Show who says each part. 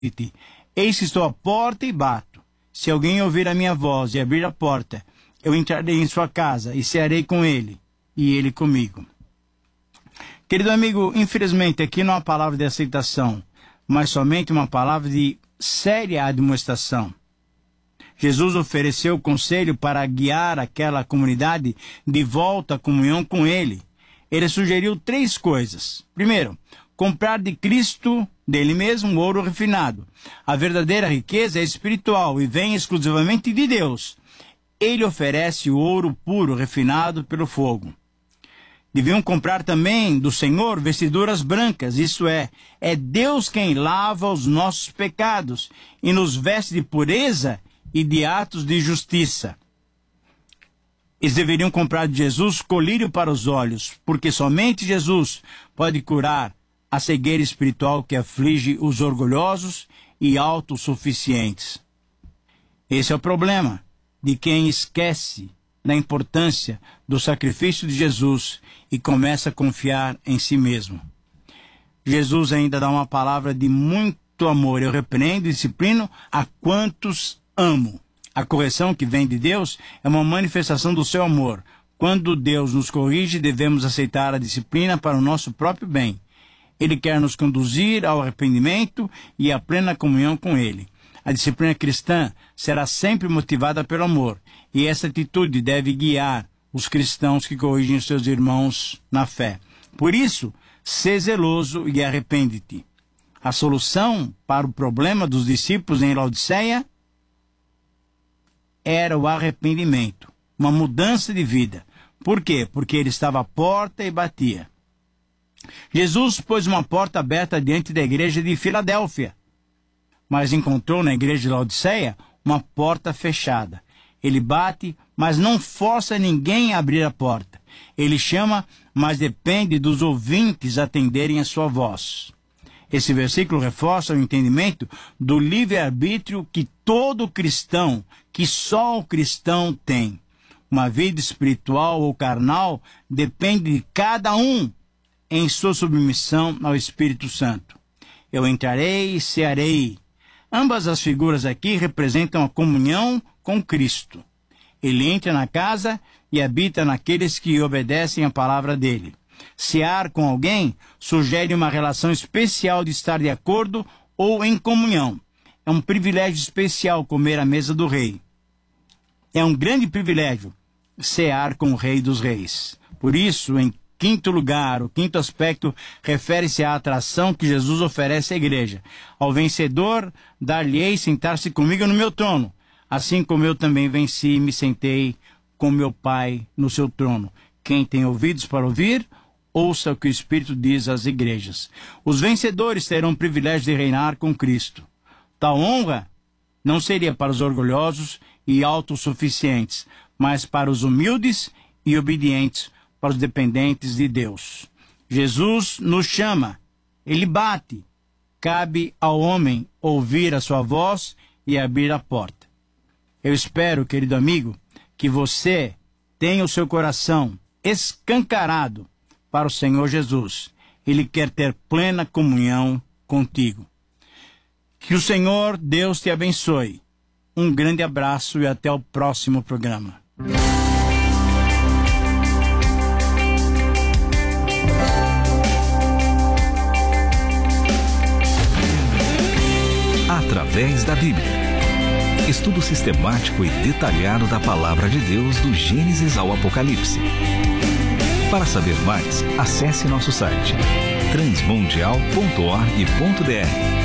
Speaker 1: Eis que estou à porta e bato. Se alguém ouvir a minha voz e abrir a porta, eu entrarei em sua casa e cearei com ele, e ele comigo. Querido amigo, infelizmente aqui não há palavra de aceitação, mas somente uma palavra de séria admoestação. Jesus ofereceu conselho para guiar aquela comunidade de volta à comunhão com ele. Ele sugeriu 3 coisas. Primeiro, comprar de Cristo, dele mesmo, ouro refinado. A verdadeira riqueza é espiritual e vem exclusivamente de Deus. Ele oferece o ouro puro, refinado pelo fogo. Deviam comprar também do Senhor vestiduras brancas, isso é Deus quem lava os nossos pecados e nos veste de pureza e de atos de justiça. Eles deveriam comprar de Jesus colírio para os olhos, porque somente Jesus pode curar a cegueira espiritual que aflige os orgulhosos e autossuficientes. Esse é o problema de quem esquece da importância do sacrifício de Jesus e começa a confiar em si mesmo. Jesus ainda dá uma palavra de muito amor. Eu repreendo e disciplino a quantos amo. A correção que vem de Deus é uma manifestação do seu amor. Quando Deus nos corrige, devemos aceitar a disciplina para o nosso próprio bem. Ele quer nos conduzir ao arrependimento e à plena comunhão com Ele. A disciplina cristã será sempre motivada pelo amor, e essa atitude deve guiar os cristãos que corrigem os seus irmãos na fé. Por isso, sê zeloso e arrepende-te. A solução para o problema dos discípulos em Laodiceia era o arrependimento, uma mudança de vida. Por quê? Porque ele estava à porta e batia. Jesus pôs uma porta aberta diante da igreja de Filadélfia, mas encontrou na igreja de Laodiceia uma porta fechada. Ele bate, mas não força ninguém a abrir a porta. Ele chama, mas depende dos ouvintes atenderem a sua voz. Esse versículo reforça o entendimento do livre-arbítrio que todo cristão, que só o cristão tem. Uma vida espiritual ou carnal depende de cada um em sua submissão ao Espírito Santo. Eu entrarei e cearei. Ambas as figuras aqui representam a comunhão com Cristo. Ele entra na casa e habita naqueles que obedecem a palavra dele. Cear com alguém sugere uma relação especial de estar de acordo ou em comunhão. É um privilégio especial comer à mesa do rei. É um grande privilégio cear com o Rei dos Reis. Por isso, em quinto lugar, o quinto aspecto refere-se à atração que Jesus oferece à igreja. Ao vencedor, dar-lhe-ei sentar-se comigo no meu trono, assim como eu também venci e me sentei com meu Pai no seu trono. Quem tem ouvidos para ouvir, ouça o que o Espírito diz às igrejas. Os vencedores terão o privilégio de reinar com Cristo. Tal honra não seria para os orgulhosos e autossuficientes, mas para os humildes e obedientes, para os dependentes de Deus. Jesus nos chama, ele bate. Cabe ao homem ouvir a sua voz e abrir a porta. Eu espero, querido amigo, que você tenha o seu coração escancarado para o Senhor Jesus. Ele quer ter plena comunhão contigo. Que o Senhor Deus te abençoe. Um grande abraço e até o próximo programa.
Speaker 2: Através da Bíblia. Estudo sistemático e detalhado da Palavra de Deus do Gênesis ao Apocalipse. Para saber mais, acesse nosso site transmundial.org.br.